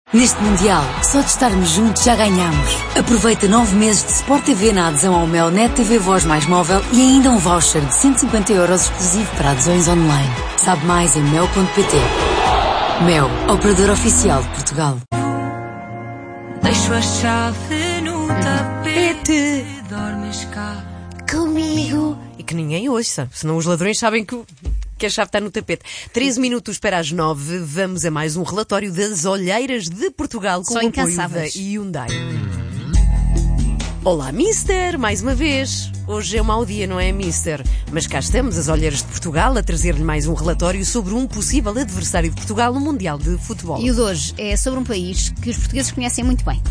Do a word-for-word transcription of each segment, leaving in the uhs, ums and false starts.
Neste Mundial, só de estarmos juntos já ganhamos. Aproveita nove meses de Sport T V na adesão ao Mel Net T V Voz mais móvel e ainda um voucher de cento e cinquenta euros exclusivo para adesões online. Sabe mais em mel ponto pt. Mel, operador oficial de Portugal. Deixo a chave no tapete, dormes cá comigo. E que ninguém ouça, senão os ladrões sabem que, que a chave está no tapete. treze minutos para as nove, vamos a mais um relatório das olheiras de Portugal com Só o apoio da incansáveis. Hyundai. Olá, Mister, mais uma vez. Hoje é um mau dia, não é, Mister? Mas cá estamos, as olheiras de Portugal, a trazer-lhe mais um relatório sobre um possível adversário de Portugal no Mundial de Futebol. E o de hoje é sobre um país que os portugueses conhecem muito bem.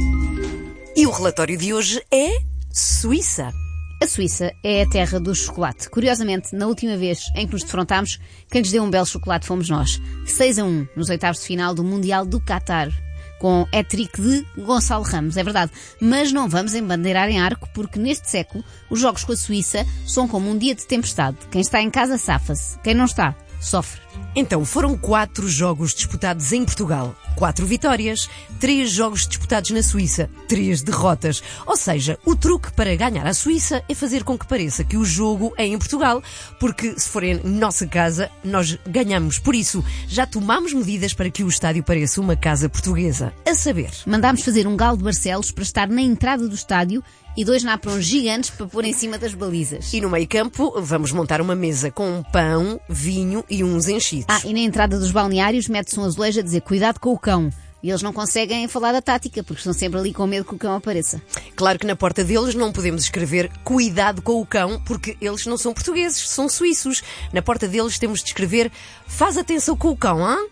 E o relatório de hoje é Suíça. A Suíça é a terra do chocolate. Curiosamente, na última vez em que nos defrontámos, quem nos deu um belo chocolate fomos nós. seis a um nos oitavos de final do Mundial do Qatar, com hat-trick de Gonçalo Ramos, é verdade. Mas não vamos embandeirar em arco, porque neste século os jogos com a Suíça são como um dia de tempestade. Quem está em casa safa-se, quem não está, sofre. Então, foram quatro jogos disputados em Portugal. Quatro vitórias, três jogos disputados na Suíça, três derrotas. Ou seja, o truque para ganhar a Suíça é fazer com que pareça que o jogo é em Portugal, porque se for em nossa casa, nós ganhamos. Por isso, já tomamos medidas para que o estádio pareça uma casa portuguesa. A saber, Mandámos fazer um galo de Barcelos para estar na entrada do estádio e dois naprons gigantes para pôr em cima das balizas. e no meio-campo vamos montar uma mesa com pão, vinho e uns enchidos. Ah, e na entrada dos balneários mete-se um azulejo a dizer cuidado com o cão. E eles não conseguem falar da tática, porque estão sempre ali com medo que o cão apareça. Claro que na porta deles não podemos escrever cuidado com o cão, porque eles não são portugueses, são suíços. Na porta deles temos de escrever faz atenção com o cão, hã?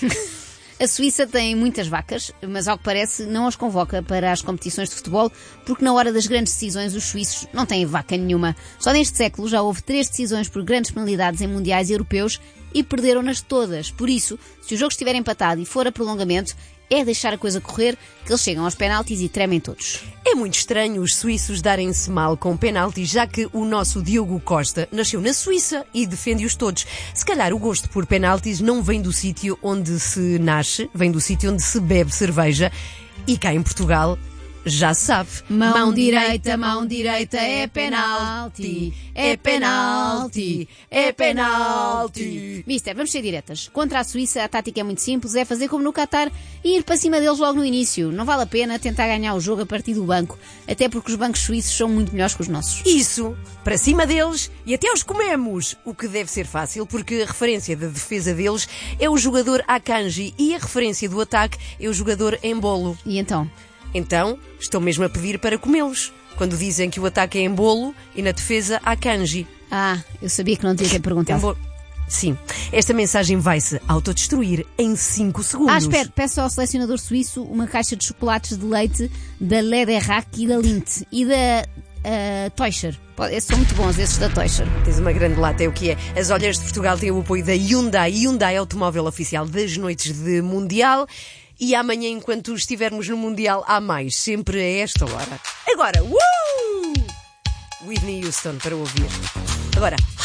A Suíça tem muitas vacas, mas ao que parece não as convoca para as competições de futebol, porque na hora das grandes decisões os suíços não têm vaca nenhuma. Só neste século já houve três decisões por grandes penalidades em mundiais europeus e perderam-nas todas. Por isso, se o jogo estiver empatado e for a prolongamento, é deixar a coisa correr, que eles chegam aos penaltis e tremem todos. É muito estranho os suíços darem-se mal com penaltis, já que o nosso Diogo Costa nasceu na Suíça e defende-os todos. Se calhar o gosto por penaltis não vem do sítio onde se nasce, vem do sítio onde se bebe cerveja. E cá em Portugal, já se sabe. Mão direita, mão direita, é penalti, é penalti, é penalti. Mister, vamos ser diretas. Contra a Suíça a tática é muito simples, é fazer como no Qatar e ir para cima deles logo no início. Não vale a pena tentar ganhar o jogo a partir do banco, até porque os bancos suíços são muito melhores que os nossos. Isso, para cima deles e até os comemos. O que deve ser fácil, porque a referência da defesa deles é o jogador Akanji e a referência do ataque é o jogador Embolo. E então? Então, estão mesmo a pedir para comê-los, quando dizem que o ataque é Embolo e na defesa Akanji. Ah, eu sabia que não devia ter perguntado. Embolo. Sim, esta mensagem vai-se autodestruir em cinco segundos. Ah, espera, peço ao selecionador suíço uma caixa de chocolates de leite da Lederhack e da Lindt e da uh, Teuscher. Esses são muito bons, esses da Teuscher. Tens uma grande lata, é o que é. As olheiras de Portugal têm o apoio da Hyundai. Hyundai é o automóvel oficial das noites de Mundial. E amanhã, enquanto estivermos no Mundial, há mais, sempre a esta hora. Agora, uh! Whitney Houston para ouvir. Agora,